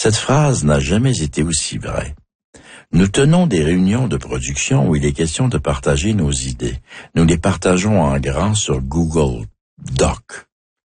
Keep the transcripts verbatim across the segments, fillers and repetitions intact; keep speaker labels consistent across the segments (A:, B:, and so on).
A: Cette phrase n'a jamais été aussi vraie. Nous tenons des réunions de production où il est question de partager nos idées. Nous les partageons en grand sur Google Doc.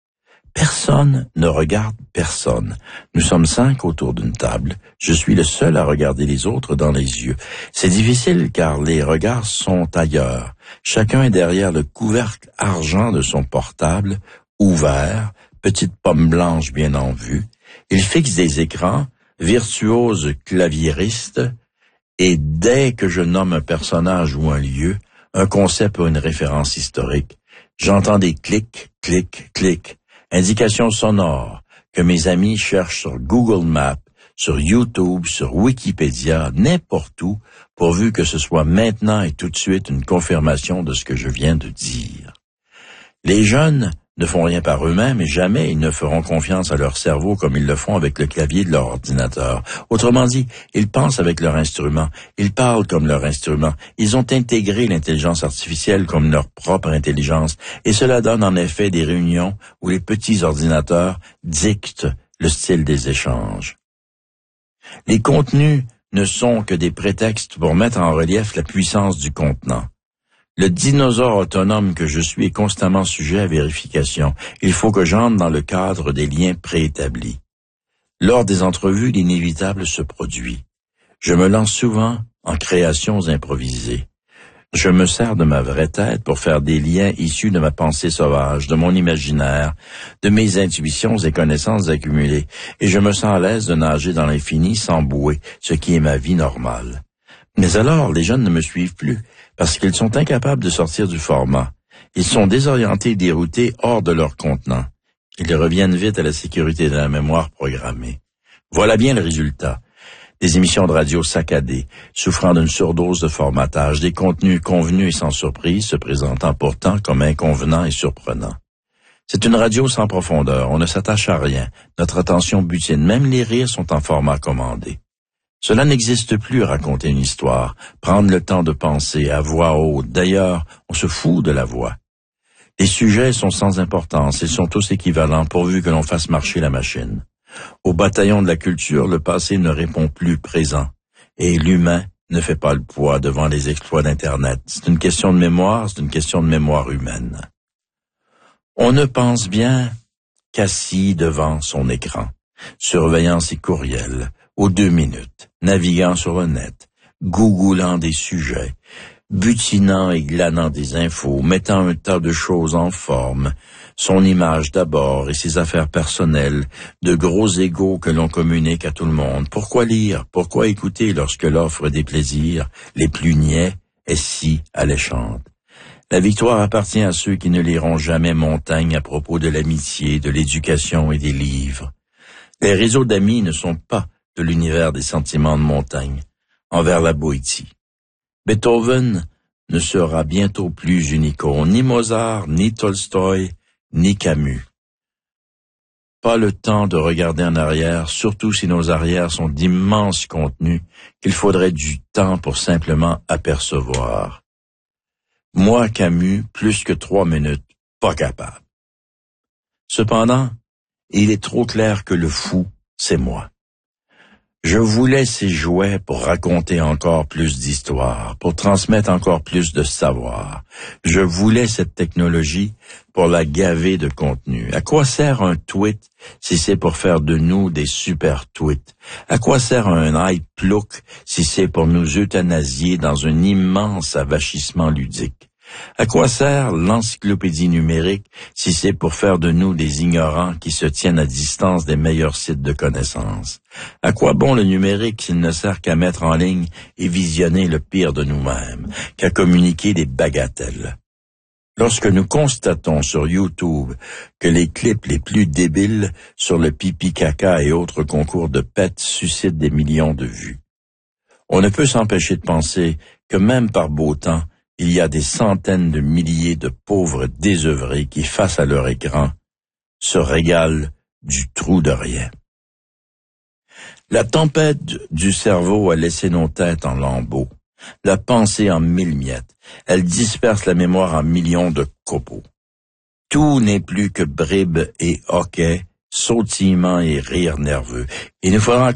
A: Personne ne regarde personne. Nous sommes cinq autour d'une table. Je suis le seul à regarder les autres dans les yeux. C'est difficile car les regards sont ailleurs. Chacun est derrière le couvercle argent de son portable, ouvert, petite pomme blanche bien en vue. Il fixe des écrans, virtuose claviériste, et dès que je nomme un personnage ou un lieu, un concept ou une référence historique, j'entends des clics, clics, clics, indications sonores que mes amis cherchent sur Google Maps, sur YouTube, sur Wikipédia, n'importe où, pourvu que ce soit maintenant et tout de suite une confirmation de ce que je viens de dire. Les jeunes ne font rien par eux-mêmes et jamais ils ne feront confiance à leur cerveau comme ils le font avec le clavier de leur ordinateur. Autrement dit, ils pensent avec leur instrument, ils parlent comme leur instrument, ils ont intégré l'intelligence artificielle comme leur propre intelligence et cela donne en effet des réunions où les petits ordinateurs dictent le style des échanges. Les contenus ne sont que des prétextes pour mettre en relief la puissance du contenant. Le dinosaure autonome que je suis est constamment sujet à vérification. Il faut que j'entre dans le cadre des liens préétablis. Lors des entrevues, l'inévitable se produit. Je me lance souvent en créations improvisées. Je me sers de ma vraie tête pour faire des liens issus de ma pensée sauvage, de mon imaginaire, de mes intuitions et connaissances accumulées, et je me sens à l'aise de nager dans l'infini sans bouée, ce qui est ma vie normale. Mais alors, les jeunes ne me suivent plus, parce qu'ils sont incapables de sortir du format. Ils sont désorientés et déroutés hors de leur contenant. Ils reviennent vite à la sécurité de la mémoire programmée. Voilà bien le résultat. Des émissions de radio saccadées, souffrant d'une surdose de formatage, des contenus convenus et sans surprise, se présentant pourtant comme inconvenants et surprenants. C'est une radio sans profondeur, on ne s'attache à rien, notre attention butine, même les rires sont en format commandé. Cela n'existe plus, raconter une histoire, prendre le temps de penser à voix haute. D'ailleurs, on se fout de la voix. Les sujets sont sans importance, ils sont tous équivalents pourvu que l'on fasse marcher la machine. Au bataillon de la culture, le passé ne répond plus présent, et l'humain ne fait pas le poids devant les exploits d'Internet. C'est une question de mémoire, c'est une question de mémoire humaine. On ne pense bien qu'assis devant son écran, surveillant ses courriels, aux deux minutes, naviguant sur le net, googoulant des sujets, butinant et glanant des infos, mettant un tas de choses en forme, son image d'abord et ses affaires personnelles, de gros égos que l'on communique à tout le monde. Pourquoi lire? Pourquoi écouter lorsque l'offre des plaisirs, les plus niais, est si alléchante? La victoire appartient à ceux qui ne liront jamais Montaigne à propos de l'amitié, de l'éducation et des livres. Les réseaux d'amis ne sont pas de l'univers des sentiments de Montaigne, envers la Boétie. Beethoven ne sera bientôt plus une icône, ni Mozart, ni Tolstoï, ni Camus. Pas le temps de regarder en arrière, surtout si nos arrières sont d'immenses contenus qu'il faudrait du temps pour simplement apercevoir. Moi, Camus, plus que trois minutes, pas capable. Cependant, il est trop clair que le fou, c'est moi. Je voulais ces jouets pour raconter encore plus d'histoires, pour transmettre encore plus de savoir. Je voulais cette technologie pour la gaver de contenu. À quoi sert un tweet si c'est pour faire de nous des super tweets? À quoi sert un iPlook si c'est pour nous euthanasier dans un immense avachissement ludique? À quoi sert l'encyclopédie numérique si c'est pour faire de nous des ignorants qui se tiennent à distance des meilleurs sites de connaissances? À quoi bon le numérique s'il ne sert qu'à mettre en ligne et visionner le pire de nous-mêmes, qu'à communiquer des bagatelles? Lorsque nous constatons sur YouTube que les clips les plus débiles sur le pipi caca et autres concours de pète suscitent des millions de vues, on ne peut s'empêcher de penser que même par beau temps, il y a des centaines de milliers de pauvres désœuvrés qui, face à leur écran, se régalent du trou de rien. La tempête du cerveau a laissé nos têtes en lambeaux, la pensée en mille miettes. Elle disperse la mémoire en millions de copeaux. Tout n'est plus que bribes et hoquets, sautillements et rires nerveux. Il nous faudra